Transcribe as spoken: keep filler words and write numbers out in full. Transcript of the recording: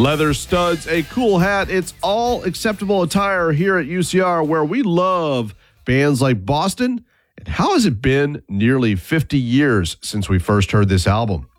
Leather studs, a cool hat. It's all acceptable attire here at U C R, where we love bands like Boston. And how has it been nearly fifty years since we first heard this album?